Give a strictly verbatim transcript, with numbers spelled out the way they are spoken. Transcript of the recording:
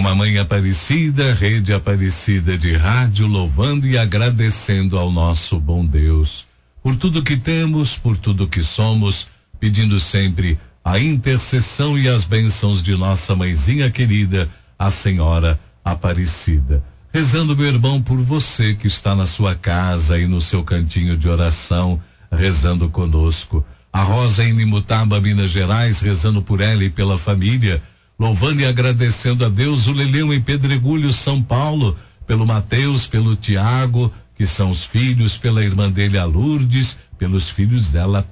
Mamãe Aparecida, Rede Aparecida de Rádio, louvando e agradecendo ao nosso bom Deus por tudo que temos, por tudo que somos, pedindo sempre a intercessão e as bênçãos de nossa mãezinha querida, a Senhora Aparecida. Rezando, meu irmão, por você que está na sua casa e no seu cantinho de oração, rezando conosco. A Rosa em Nimutaba, Minas Gerais, rezando por ela e pela família, louvando e agradecendo a Deus. O Leleu em Pedregulho, São Paulo, pelo Mateus, pelo Tiago, que são os filhos, pela irmã dele, a Lourdes, pelos filhos dela,